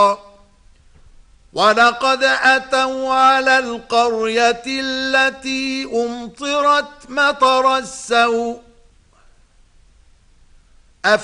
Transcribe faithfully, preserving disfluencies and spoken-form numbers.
وَلَقَدْ أَتَوْا عَلَى الْقَرْيَةِ الَّتِي أُمْطِرَتْ مَطَرَ السَّوْءِ